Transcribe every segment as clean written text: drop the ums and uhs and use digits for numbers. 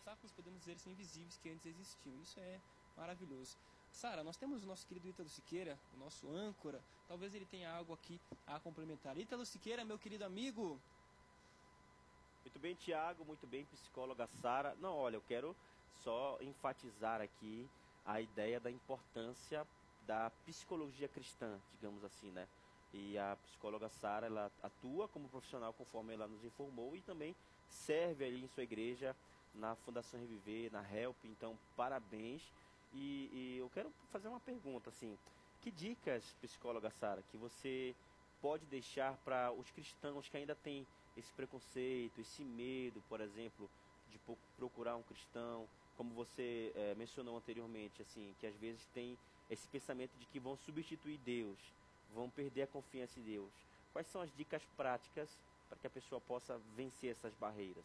obstáculos, podemos dizer assim, invisíveis que antes existiam. Isso é maravilhoso. Sara, nós temos o nosso querido Ítalo Siqueira, o nosso âncora. Talvez ele tenha algo aqui a complementar. Ítalo Siqueira, meu querido amigo. Muito bem, Tiago, muito bem, psicóloga Sara. Não, olha, eu quero só enfatizar aqui a ideia da importância da psicologia cristã, digamos assim, né? E a psicóloga Sara, ela atua como profissional conforme ela nos informou e também serve ali em sua igreja, na Fundação Reviver, na HELP. Então, parabéns. E eu quero fazer uma pergunta, assim, que dicas, psicóloga Sara, que você pode deixar para os cristãos que ainda têm esse preconceito, esse medo, por exemplo, de procurar um cristão, como você mencionou anteriormente, assim, que às vezes tem esse pensamento de que vão substituir Deus, vão perder a confiança em Deus. Quais são as dicas práticas para que a pessoa possa vencer essas barreiras?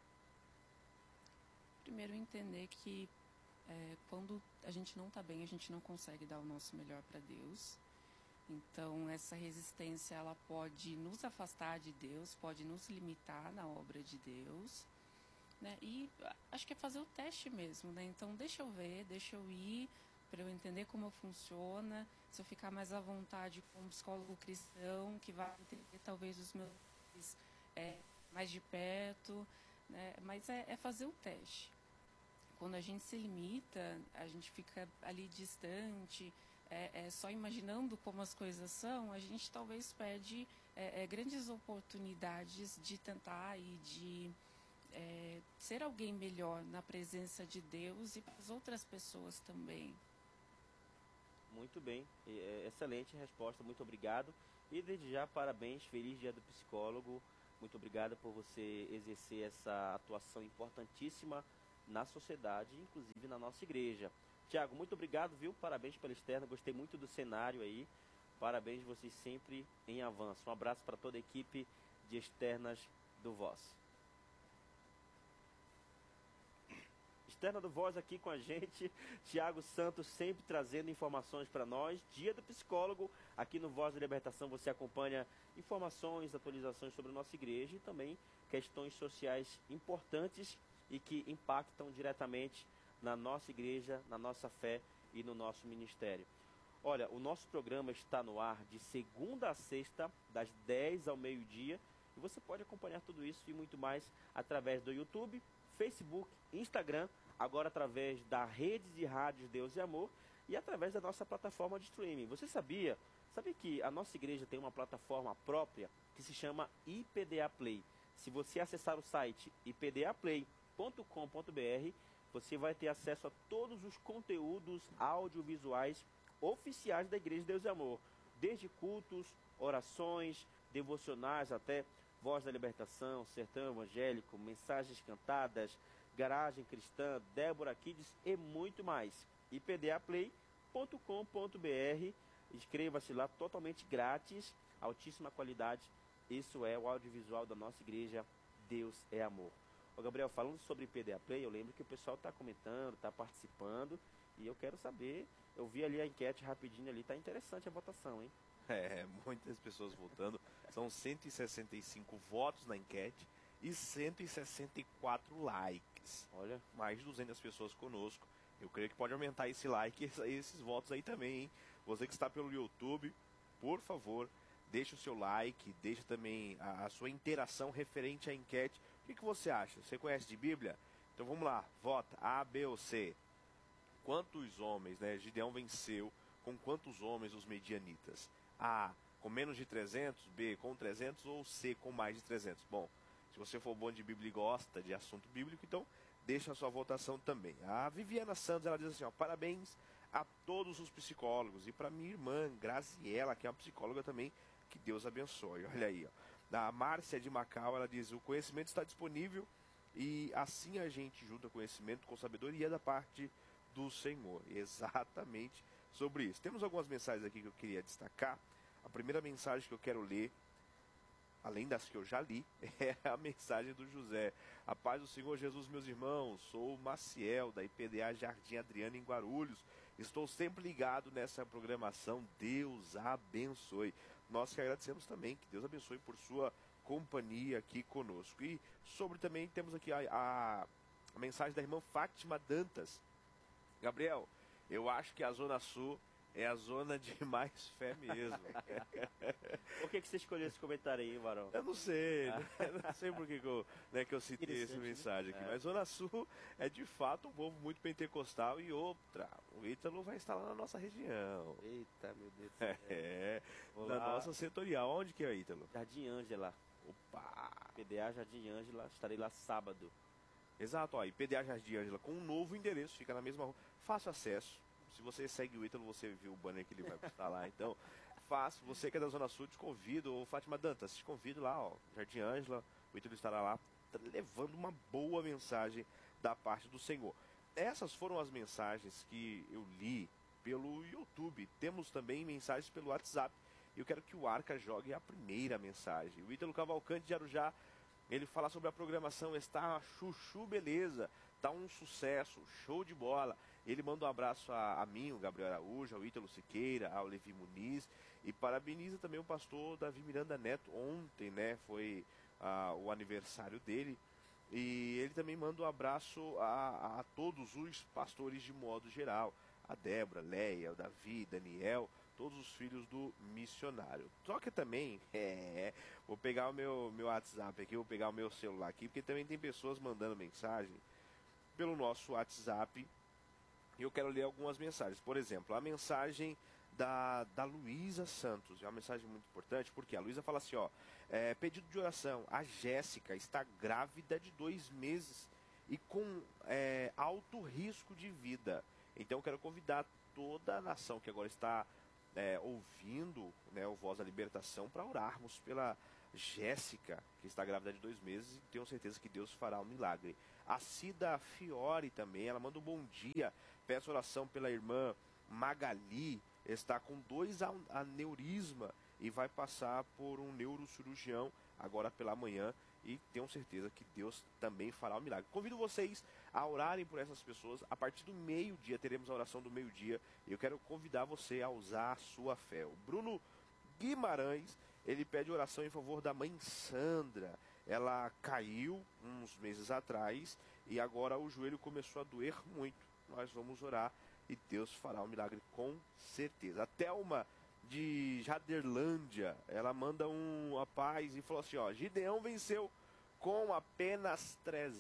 Primeiro, entender que quando a gente não está bem, a gente não consegue dar o nosso melhor para Deus. Então, essa resistência, ela pode nos afastar de Deus, pode nos limitar na obra de Deus, né? E acho que é fazer o teste mesmo, né? Então, deixa eu ver, deixa eu ir, para eu entender como funciona, se eu ficar mais à vontade com um psicólogo cristão, que vai entender talvez os meus mais de perto, né? Mas é fazer o teste. Quando a gente se limita, a gente fica ali distante, só imaginando como as coisas são, a gente talvez perde grandes oportunidades de tentar e de ser alguém melhor na presença de Deus e para as outras pessoas também. Muito bem, excelente resposta, muito obrigado. E desde já, parabéns, feliz dia do psicólogo. Muito obrigado por você exercer essa atuação importantíssima na sociedade, inclusive na nossa igreja. Tiago, muito obrigado, viu? Parabéns pela externa, gostei muito do cenário aí. Parabéns, vocês sempre em avanço. Um abraço para toda a equipe de externas do Voz. Externa do Voz aqui com a gente, Tiago Santos sempre trazendo informações para nós. Dia do Psicólogo, aqui no Voz da Libertação você acompanha informações, atualizações sobre a nossa igreja e também questões sociais importantes e que impactam diretamente na nossa igreja, na nossa fé e no nosso ministério. Olha, o nosso programa está no ar de segunda a sexta, das 10 ao meio-dia, e você pode acompanhar tudo isso e muito mais através do YouTube, Facebook, Instagram, agora através da rede de rádios Deus e Amor e através da nossa plataforma de streaming. Você sabia que a nossa igreja tem uma plataforma própria que se chama IPDA Play? Se você acessar o site ipdaplay.com.br, você vai ter acesso a todos os conteúdos audiovisuais oficiais da Igreja Deus e Amor, desde cultos, orações, devocionais até Voz da Libertação, Sertão Evangélico, mensagens cantadas, Garagem Cristã, Débora Kids e muito mais. ipdaplay.com.br, inscreva-se lá totalmente grátis, altíssima qualidade. Isso é o audiovisual da nossa igreja, Deus é Amor. Ô Gabriel, falando sobre IPDA Play, eu lembro que o pessoal está comentando, está participando, e eu quero saber, eu vi ali a enquete rapidinho ali, está interessante a votação, hein? Muitas pessoas votando. São 165 votos na enquete e 164 likes. Olha, mais de 200 pessoas conosco. Eu creio que pode aumentar esse like e esses votos aí também, hein? Você que está pelo YouTube, por favor, deixe o seu like, deixe também a sua interação referente à enquete. O que você acha? Você conhece de Bíblia? Então vamos lá, vota A, B ou C. Quantos homens, né? Gideão venceu com quantos homens os medianitas? A, com menos de 300, B, com 300 ou C, com mais de 300? Bom, se você for bom de Bíblia e gosta de assunto bíblico, então deixa a sua votação também. A Viviana Santos, ela diz assim, ó, parabéns a todos os psicólogos e para minha irmã Graziela, que é uma psicóloga também, que Deus abençoe. Olha aí, ó. A Márcia de Macau, ela diz, o conhecimento está disponível e assim a gente junta conhecimento com sabedoria da parte do Senhor. Exatamente sobre isso. Temos algumas mensagens aqui que eu queria destacar. A primeira mensagem que eu quero ler, além das que eu já li, é a mensagem do José. A paz do Senhor Jesus, meus irmãos. Sou o Maciel, da IPDA Jardim Adriano, em Guarulhos. Estou sempre ligado nessa programação. Deus abençoe. Nós que agradecemos também, que Deus abençoe por sua companhia aqui conosco. E sobre também, temos aqui a a mensagem da irmã Fátima Dantas. Gabriel, eu acho que a Zona Sul é a zona de mais fé mesmo. Por que você escolheu esse comentário aí, Varão? Eu não sei, eu não sei por que que eu citei essa mensagem aqui. Mas Zona Sul é de fato um povo muito pentecostal. E outra, o Ítalo vai estar lá na nossa região. Eita, meu Deus do céu. Na nossa setorial. Onde que é, Ítalo? Jardim Ângela. Opa! PDA Jardim Ângela, estarei lá sábado. Exato, ó, IPDA Jardim Ângela com um novo endereço, fica na mesma rua. Fácil acesso. Se você segue o Ítalo, você viu o banner que ele vai postar lá. Então, fácil. Você que é da Zona Sul, te convido. Ô, Fátima Dantas, te convido lá, ó. Jardim Ângela, o Ítalo estará lá levando uma boa mensagem da parte do Senhor. Essas foram as mensagens que eu li pelo YouTube. Temos também mensagens pelo WhatsApp. Eu quero que o Arca jogue a primeira mensagem. O Ítalo Cavalcante de Arujá, ele fala sobre a programação. Está chuchu beleza. Está um sucesso, show de bola. Ele manda um abraço a mim, o Gabriel Araújo, ao Ítalo Siqueira, ao Levi Muniz. E parabeniza também o pastor Davi Miranda Neto. Ontem, né, foi o aniversário dele. E ele também manda um abraço a todos os pastores de modo geral. A Débora, Leia, o Davi, Daniel, todos os filhos do missionário. Só que também, vou pegar o meu WhatsApp aqui, vou pegar o meu celular aqui, porque também tem pessoas mandando mensagem pelo nosso WhatsApp. E eu quero ler algumas mensagens. Por exemplo, a mensagem da Luísa Santos. É uma mensagem muito importante, porque a Luísa fala assim, ó. Pedido de oração. A Jéssica está grávida de 2 meses e com alto risco de vida. Então eu quero convidar toda a nação que agora está ouvindo, né, o Voz da Libertação, para orarmos pela Jéssica, que está grávida de 2 meses, e tenho certeza que Deus fará um milagre. A Cida Fiore também, ela manda um bom dia. Peço oração pela irmã Magali, está com 2 aneurisma e vai passar por um neurocirurgião agora pela manhã, e tenho certeza que Deus também fará um milagre. Convido vocês a orarem por essas pessoas. A partir do meio-dia, teremos a oração do meio-dia, e eu quero convidar você a usar a sua fé. O Bruno Guimarães, ele pede oração em favor da mãe Sandra. Ela caiu uns meses atrás e agora o joelho começou a doer muito. Nós vamos orar e Deus fará um milagre com certeza. A Thelma de Jaderlândia, ela manda uma paz e falou assim, ó, Gideão venceu com apenas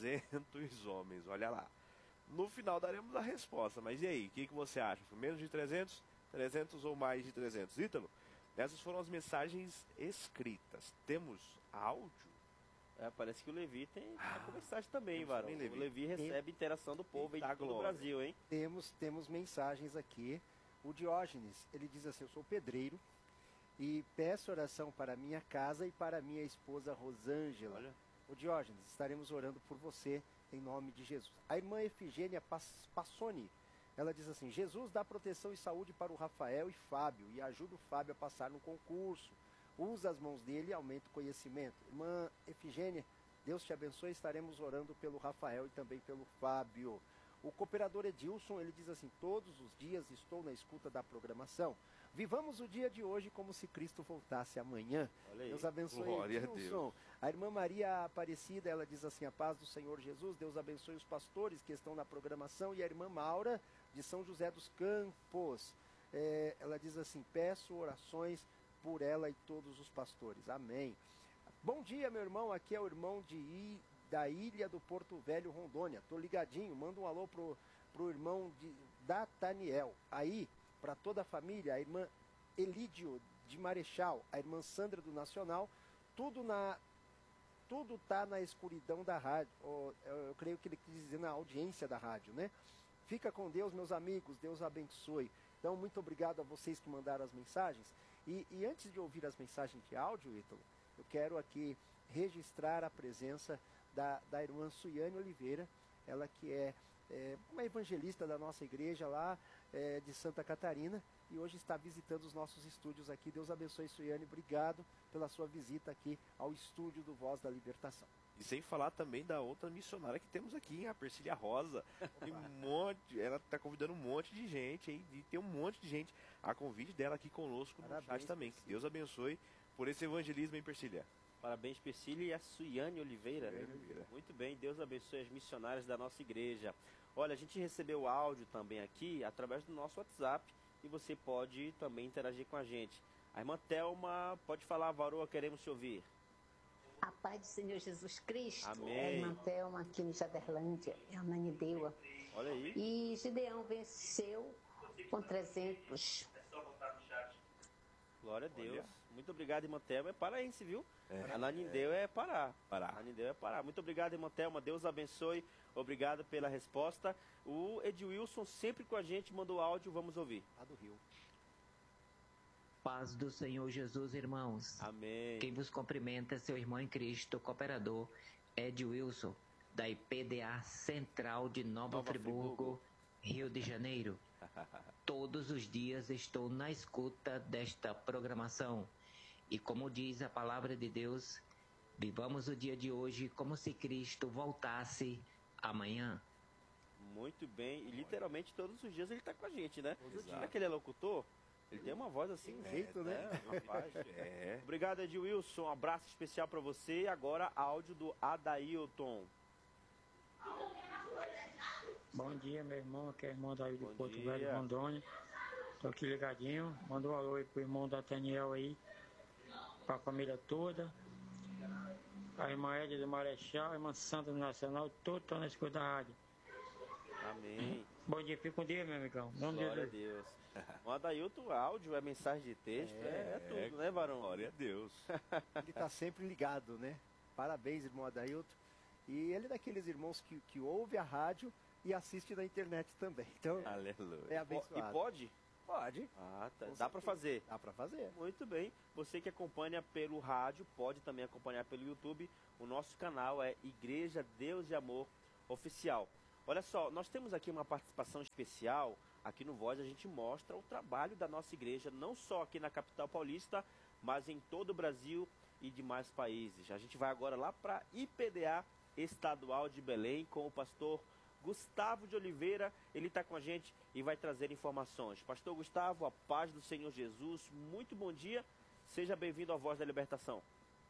300 homens. Olha lá. No final daremos a resposta, mas e aí, o que você acha? Foi menos de 300? 300 ou mais de 300? Ítalo? Essas foram as mensagens escritas. Temos áudio? Parece que o Levi tem a mensagem também, Varão. O Levi recebe interação do povo aí de todo o Brasil, hein? Temos mensagens aqui. O Diógenes, ele diz assim, eu sou pedreiro e peço oração para minha casa e para minha esposa Rosângela. Olha. O Diógenes, estaremos orando por você em nome de Jesus. A irmã Efigênia Passoni, ela diz assim, Jesus dá proteção e saúde para o Rafael e Fábio e ajuda o Fábio a passar no concurso. Usa as mãos dele e aumenta o conhecimento. Irmã Efigênia, Deus te abençoe, estaremos orando pelo Rafael e também pelo Fábio. O cooperador Edilson, ele diz assim, todos os dias estou na escuta da programação. Vivamos o dia de hoje como se Cristo voltasse amanhã. Deus abençoe, Glória Edilson. A irmã Maria Aparecida, ela diz assim, a paz do Senhor Jesus, Deus abençoe os pastores que estão na programação. E a irmã Maura, de São José dos Campos, ela diz assim, peço orações por ela e todos os pastores. Amém. Bom dia, meu irmão, aqui é o irmão da ilha do Porto Velho, Rondônia. Tô ligadinho, manda um alô pro irmão da Taniel. Aí, para toda a família, a irmã Elídio de Marechal, a irmã Sandra do Nacional, tudo tá na escuridão da rádio. Eu creio que ele quis dizer na audiência da rádio, né? Fica com Deus, meus amigos, Deus abençoe. Então, muito obrigado a vocês que mandaram as mensagens. E antes de ouvir as mensagens de áudio, Ítalo, eu quero aqui registrar a presença da irmã Suiane Oliveira, ela que é uma evangelista da nossa igreja lá de Santa Catarina, e hoje está visitando os nossos estúdios aqui. Deus abençoe, Suiane, obrigado pela sua visita aqui ao estúdio do Voz da Libertação. E sem falar também da outra missionária que temos aqui, a Persília Rosa. Tem ela está convidando um monte de gente, e tem um monte de gente a convite dela aqui conosco no chat também. Que Deus abençoe por esse evangelismo, hein, Persília? Parabéns, Priscila e a Suiane Oliveira. Muito bem, Deus abençoe as missionárias da nossa igreja. Olha, a gente recebeu áudio também aqui através do nosso WhatsApp e você pode também interagir com a gente. A irmã Thelma, pode falar, varoa, queremos te ouvir. A paz do Senhor Jesus Cristo. Amém. É a irmã Thelma aqui no Jaderlândia, é a Nanideua. Olha aí. E Gideão venceu com 300. Glória a Deus. Muito obrigado, irmã Thelma. É paraense, viu? A Nanindeu é Pará. Nanindeu é Pará. Muito obrigado, irmã Thelma. Deus abençoe. Obrigado pela resposta. O Edwilson sempre com a gente mandou áudio. Vamos ouvir. Lá do Rio. Paz do Senhor Jesus, irmãos. Amém. Quem vos cumprimenta é seu irmão em Cristo, cooperador Ed Wilson, da IPDA Central de Nova Friburgo, Rio de Janeiro. Todos os dias estou na escuta desta programação. E como diz a palavra de Deus, vivamos o dia de hoje como se Cristo voltasse amanhã. Muito bem. E literalmente todos os dias ele está com a gente, né? Será que ele é locutor? Ele tem uma voz assim, um jeito, né? Rapaz, Obrigado, Edwilson. Um abraço especial para você. E agora, áudio do Adailton. Bom dia, meu irmão. Aqui é o irmão Daí de Porto Velho, Rondônia. Tô aqui ligadinho. Manda um alô aí pro irmão Nathaniel aí, pra família toda. A irmã Edna do Marechal, a irmã Santa do Nacional, todos estão na escuta da rádio. Amém. Bom dia, fica com Deus, meu amigão. Glória a Deus. O Adailton, áudio, é mensagem de texto, é tudo, né, varão? Glória a Deus. Ele está sempre ligado, né? Parabéns, irmão Adailton. E ele é daqueles irmãos que ouve a rádio e assiste na internet também. Então, aleluia. É abençoado. E pode? Pode. Ah, tá. Dá para fazer? Dá para fazer. Muito bem. Você que acompanha pelo rádio, pode também acompanhar pelo YouTube. O nosso canal é Igreja Deus de Amor Oficial. Olha só, nós temos aqui uma participação especial. Aqui no Voz a gente mostra o trabalho da nossa igreja, não só aqui na capital paulista, mas em todo o Brasil e demais países. A gente vai agora lá para IPDA Estadual de Belém com o pastor Gustavo de Oliveira. Ele está com a gente e vai trazer informações. Pastor Gustavo, a paz do Senhor Jesus, muito bom dia. Seja bem-vindo à Voz da Libertação.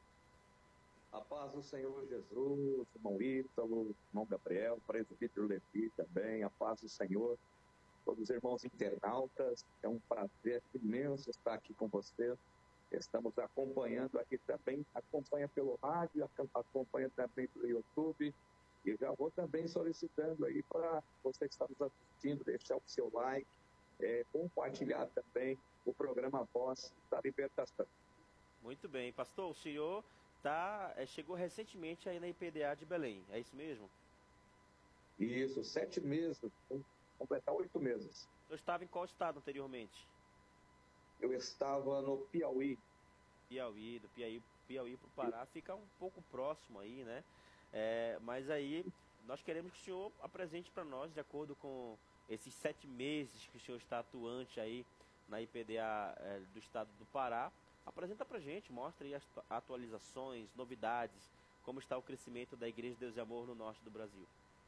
A paz do Senhor Jesus, irmão Ítalo, irmão Gabriel, presbítero Levi também, a paz do Senhor, todos os irmãos internautas, é um prazer imenso estar aqui com vocês. Estamos acompanhando aqui também, acompanha pelo rádio, acompanha também pelo YouTube, e já vou também solicitando aí para você que está nos assistindo, deixar o seu like, compartilhar também o programa Voz da Libertação. Muito bem, pastor, o senhor chegou recentemente aí na IPDA de Belém, é isso mesmo? Isso, 7 meses, vamos completar 8 meses. Eu estava em qual estado anteriormente? Eu estava no Piauí. Do Piauí para o Pará, fica um pouco próximo aí, né? Mas aí nós queremos que o senhor apresente para nós, de acordo com esses 7 meses que o senhor está atuante aí na IPDA do estado do Pará. Apresenta pra gente, mostra aí as atualizações, novidades, como está o crescimento da Igreja Deus e Amor no norte do Brasil.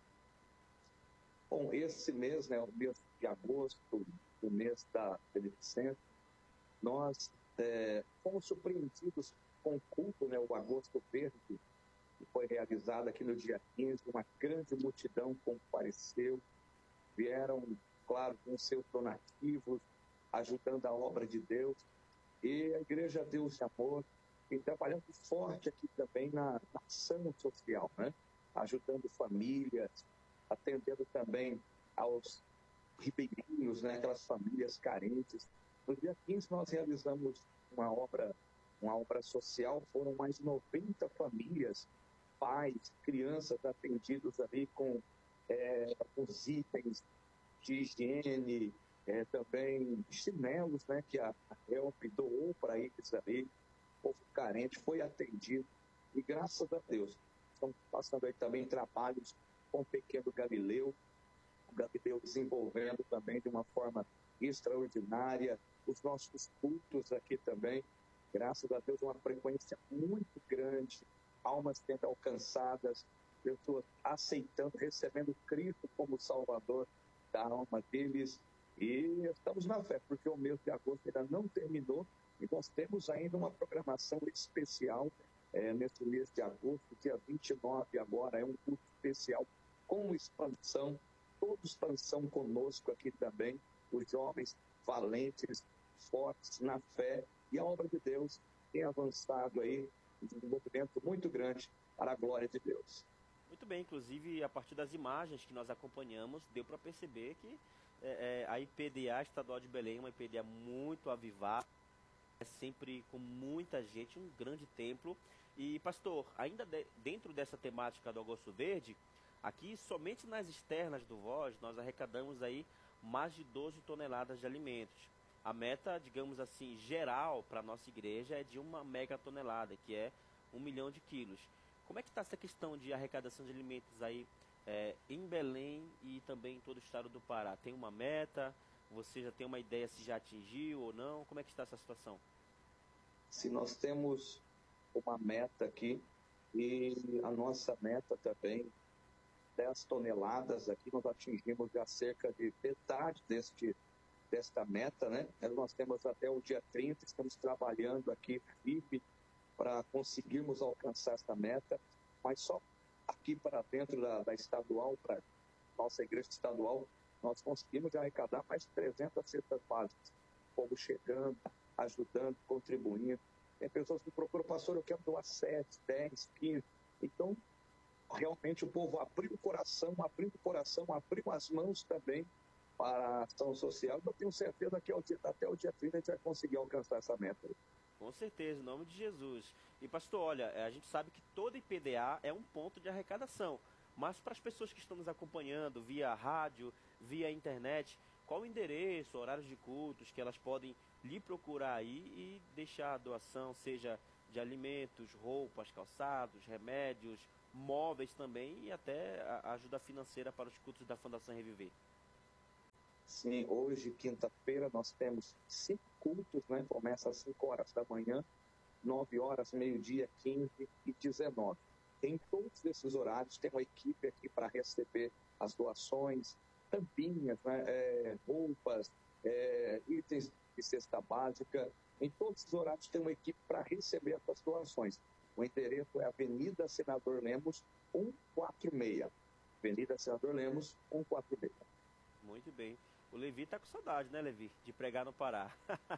Bom, esse mês, né, o mês de agosto, o mês da beneficência, nós fomos surpreendidos com o culto, né, o Agosto Verde, que foi realizado aqui no dia 15, uma grande multidão compareceu, vieram, claro, com seus donativos, ajudando a obra de Deus. E a Igreja Deus de Amor tem trabalhando forte aqui também na ação social, né? Ajudando famílias, atendendo também aos ribeirinhos, né? Aquelas famílias carentes. No dia 15 nós realizamos uma obra social, foram mais de 90 famílias, pais, crianças atendidos ali com os itens de higiene, também chinelos, né, que a Help doou para eles ali, o povo carente foi atendido, e graças a Deus, estamos passando aí também trabalhos com o pequeno Galileu, o Galileu desenvolvendo também de uma forma extraordinária, os nossos cultos aqui também, graças a Deus, uma frequência muito grande, almas sendo alcançadas, pessoas aceitando, recebendo Cristo como Salvador da alma deles. E estamos na fé, porque o mês de agosto ainda não terminou e nós temos ainda uma programação especial nesse mês de agosto, dia 29 agora, é um culto especial com expansão, toda expansão conosco aqui também, os jovens valentes, fortes na fé, e a obra de Deus tem avançado aí, um desenvolvimento muito grande para a glória de Deus. Muito bem, inclusive a partir das imagens que nós acompanhamos, deu para perceber que a IPDA Estadual de Belém é uma IPDA muito avivada, é sempre com muita gente, um grande templo. E pastor, ainda dentro dessa temática do Agosto Verde, aqui somente nas externas do Voz nós arrecadamos aí mais de 12 toneladas de alimentos. A meta, digamos assim, geral para a nossa igreja é de 1 megatonelada, que é 1 milhão de quilos. Como é que está essa questão de arrecadação de alimentos aí em Belém e também em todo o estado do Pará? Tem uma meta? Você já tem uma ideia se já atingiu ou não? Como é que está essa situação? Se nós temos uma meta aqui, e a nossa meta também, 10 toneladas, aqui nós atingimos já cerca de metade desta meta, né? Nós temos até o dia 30, estamos trabalhando aqui firme para conseguirmos alcançar essa meta, mas só aqui para dentro da estadual, para nossa igreja estadual, nós conseguimos arrecadar mais de 300 cestas básicas. O povo chegando, ajudando, contribuindo. Tem pessoas que procuram, pastor, eu quero doar 7, 10, 15. Então, realmente o povo abriu o coração, abriu as mãos também para a ação social. Eu tenho certeza que até o dia 30 a gente vai conseguir alcançar essa meta. Com certeza, em nome de Jesus. E pastor, olha, a gente sabe que toda IPDA é um ponto de arrecadação, mas para as pessoas que estão nos acompanhando via rádio, via internet, qual o endereço, horários de cultos que elas podem lhe procurar aí e deixar a doação, seja de alimentos, roupas, calçados, remédios, móveis também e até a ajuda financeira para os cultos da Fundação Reviver? Sim, hoje, quinta-feira, nós temos 5 cultos, né? Começa às 5 horas da manhã, 9 horas, meio-dia, 15 e 19. Em todos esses horários, tem uma equipe aqui para receber as doações, tampinhas, né? Roupas, itens de cesta básica. Em todos os horários, tem uma equipe para receber essas doações. O endereço é Avenida Senador Lemos, 146. Avenida Senador Lemos, 146. Muito bem. O Levi tá com saudade, né, Levi? De pregar no Pará.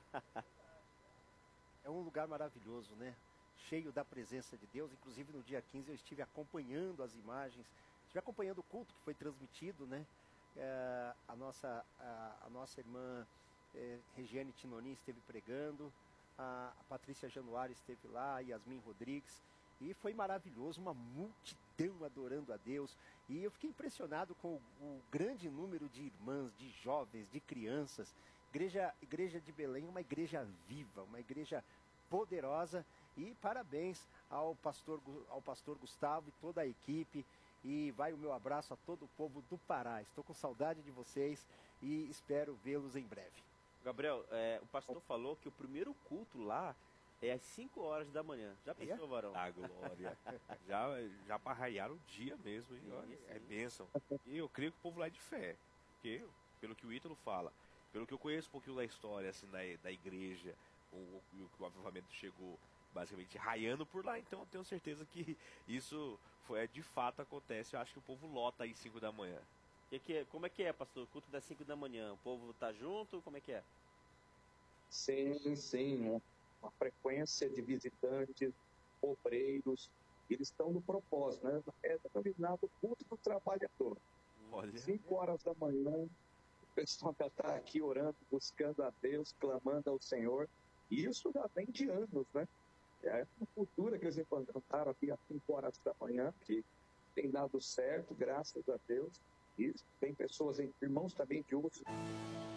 É um lugar maravilhoso, né? Cheio da presença de Deus. Inclusive no dia 15 eu estive acompanhando as imagens, estive acompanhando o culto que foi transmitido, né? A nossa irmã Regiane Tinonin esteve pregando, a Patrícia Januário esteve lá, Yasmin Rodrigues, e foi maravilhoso, uma multidão adorando a Deus. E eu fiquei impressionado com o grande número de irmãs, de jovens, de crianças. Igreja de Belém, uma igreja viva, uma igreja poderosa. E parabéns ao pastor Gustavo e toda a equipe. E vai o meu abraço a todo o povo do Pará. Estou com saudade de vocês e espero vê-los em breve. Gabriel, o pastor falou que o primeiro culto lá é às 5 horas da manhã. Já pensou, Varão? Ah, glória. já para raiar o dia mesmo. Hein? Olha, é bênção. E eu creio que o povo lá é de fé. Porque, pelo que o Ítalo fala, pelo que eu conheço um pouquinho da história assim, da igreja, o avivamento chegou basicamente raiando por lá. Então eu tenho certeza que isso de fato acontece. Eu acho que o povo lota aí 5 da manhã. Como é que é, pastor? O culto das 5 da manhã. O povo tá junto? Como é que é? Sim. Uma frequência de visitantes, obreiros, eles estão no propósito, né? É denominado culto do trabalhador. 5 horas da manhã, o pessoal já está aqui orando, buscando a Deus, clamando ao Senhor. E isso já vem de anos, né? É uma cultura que eles implantaram aqui às 5 horas da manhã, que tem dado certo, graças a Deus. E tem pessoas, irmãos também de outros